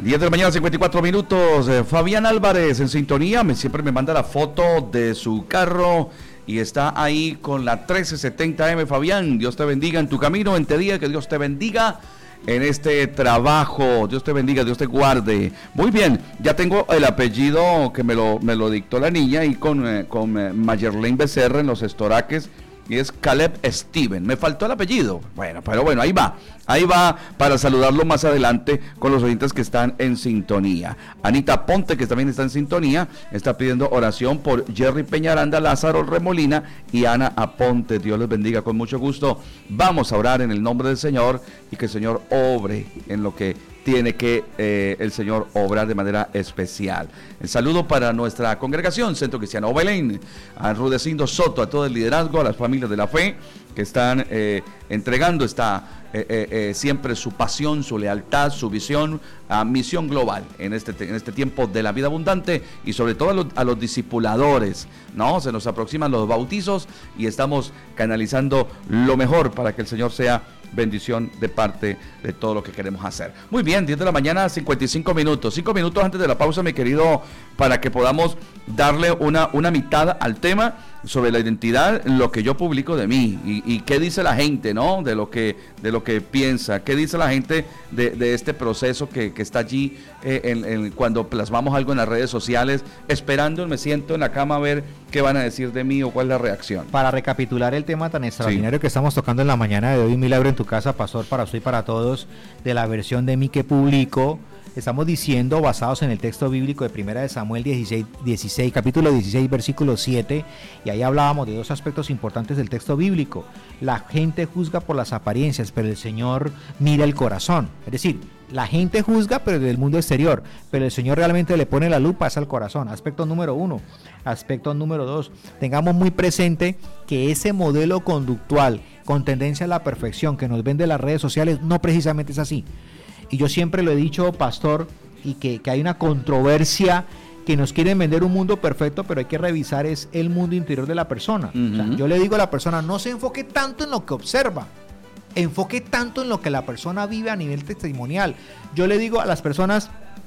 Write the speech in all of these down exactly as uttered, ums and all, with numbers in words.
diez de la mañana, cincuenta y cuatro minutos. Eh, Fabián Álvarez en sintonía, me, siempre me manda la foto de su carro y está ahí con la trece setenta eme. Fabián, Dios te bendiga en tu camino, en te día, que Dios te bendiga en este trabajo, Dios te bendiga, Dios te guarde. Muy bien, ya tengo el apellido que me lo, me lo dictó la niña y con, eh, con eh, Mayerlin Becerra en los estoraques. Y es Caleb Steven. Me faltó el apellido. Bueno, pero bueno, ahí va. Ahí va para saludarlo más adelante con los oyentes que están en sintonía. Anita Ponte, que también está en sintonía, está pidiendo oración por Jerry Peñaranda, Lázaro Remolina y Ana Aponte. Dios les bendiga con mucho gusto. Vamos a orar en el nombre del Señor y que el Señor obre en lo que tiene que eh, el Señor obrar de manera especial. El saludo para nuestra congregación Centro Cristiano Belén, a Rudecindo Soto, a todo el liderazgo, a las familias de la fe que están eh, entregando esta eh, eh, eh, siempre su pasión, su lealtad, su visión a Misión Global en este, en este tiempo de la vida abundante, y sobre todo a los, a los discipuladores, ¿no? Se nos aproximan los bautizos y estamos canalizando lo mejor para que el Señor sea bendición de parte de todo lo que queremos hacer. Muy bien, diez de la mañana, cincuenta y cinco minutos. cinco minutos antes de la pausa, mi querido, para que podamos darle una, una mitad al tema sobre la identidad, lo que yo publico de mí y, y qué dice la gente, ¿no? De lo que, de lo que piensa, qué dice la gente de, de este proceso que, que está allí eh, en, en, cuando plasmamos algo en las redes sociales, esperando, me siento en la cama a ver qué van a decir de mí o cuál es la reacción. Para recapitular el tema tan extraordinario sí. que estamos tocando en la mañana de hoy, Milagro en tu casa, pastor, para usted y para todos, de la versión de mí que publico, estamos diciendo, basados en el texto bíblico de Primera de Samuel dieciséis, dieciséis, capítulo dieciséis, versículo siete, y ahí hablábamos de dos aspectos importantes del texto bíblico. La gente juzga por las apariencias, pero el Señor mira el corazón. Es decir, la gente juzga, pero del mundo exterior, pero el Señor realmente le pone la lupa al corazón. Aspecto número uno. Aspecto número dos, tengamos muy presente que ese modelo conductual con tendencia a la perfección que nos vende las redes sociales no precisamente es así. Y yo siempre lo he dicho, pastor, y que, que hay una controversia que nos quieren vender un mundo perfecto, pero hay que revisar es el mundo interior de la persona. Uh-huh. O sea, yo le digo a la persona, no se enfoque tanto en lo que observa, enfoque tanto en lo que la persona vive a nivel testimonial. Yo le digo a las personas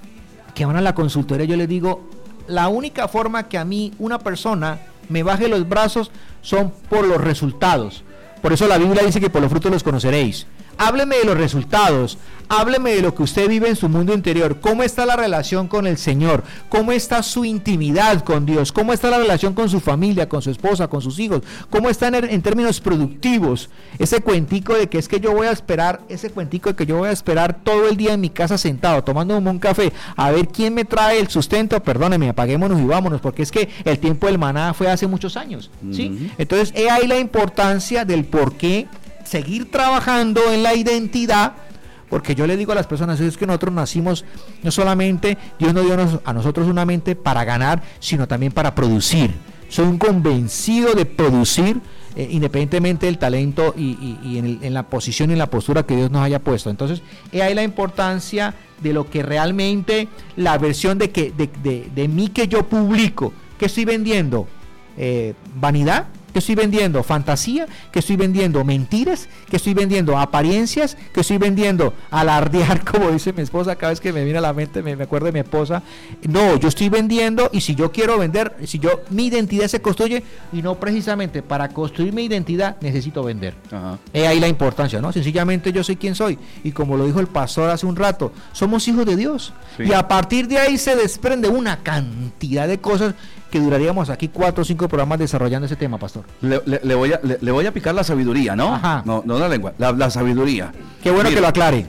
que van a la consultoría, yo les digo, la única forma que a mí una persona me baje los brazos son por los resultados. Por eso la Biblia dice que por los frutos los conoceréis. Hábleme de los resultados, hábleme de lo que usted vive en su mundo interior, cómo está la relación con el Señor, cómo está su intimidad con Dios, cómo está la relación con su familia, con su esposa, con sus hijos, cómo están en, en términos productivos. Ese cuentico de que es que yo voy a esperar, ese cuentico de que yo voy a esperar todo el día en mi casa sentado, tomándome un café, a ver quién me trae el sustento, perdóneme, apaguémonos y vámonos, porque es que el tiempo del maná fue hace muchos años, ¿sí? Uh-huh. Entonces, he ahí la importancia del por qué seguir trabajando en la identidad, porque yo le digo a las personas, es que nosotros nacimos, no solamente, Dios nos dio a nosotros una mente para ganar, sino también para producir. Soy un convencido de producir, eh, independientemente del talento y, y, y en, el, en la posición y en la postura que Dios nos haya puesto. Entonces, he ahí la importancia de lo que realmente, la versión de, que, de, de, de mí que yo publico, que estoy vendiendo, eh, vanidad, que estoy vendiendo fantasía, que estoy vendiendo mentiras, que estoy vendiendo apariencias, que estoy vendiendo alardear, como dice mi esposa, cada vez que me viene a la mente me, me acuerdo de mi esposa. No, yo estoy vendiendo, y si yo quiero vender, si yo, mi identidad se construye, y no precisamente para construir mi identidad necesito vender. Ajá. Es ahí la importancia, ¿no? Sencillamente yo soy quien soy, y como lo dijo el pastor hace un rato, somos hijos de Dios, sí. Y a partir de ahí se desprende una cantidad de cosas que duraríamos aquí cuatro o cinco programas desarrollando ese tema, pastor. Le, le, le, voy, a, le, le voy a picar la sabiduría, ¿no? Ajá. No, no la lengua, la, la sabiduría. Qué bueno mire, que lo aclare.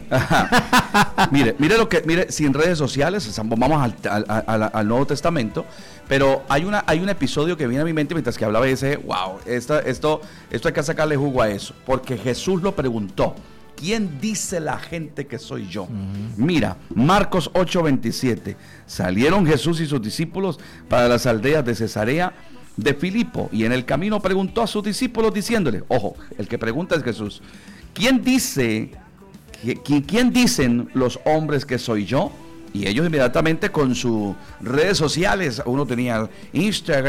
Ajá. Mire, mire lo que, mire, si en redes sociales, vamos al, al, al, al Nuevo Testamento, pero hay una, hay un episodio que viene a mi mente mientras que hablaba y dice, wow, esto, esto, esto hay que sacarle jugo a eso, porque Jesús lo preguntó. ¿Quién dice la gente que soy yo? Uh-huh. Mira, Marcos ocho veintisiete. Salieron Jesús y sus discípulos para las aldeas de Cesarea de Filipo, y en el camino preguntó a sus discípulos diciéndole, ojo, el que pregunta es Jesús, ¿quién dice, quién, quién dicen los hombres que soy yo? Y ellos inmediatamente con sus redes sociales, uno tenía Instagram,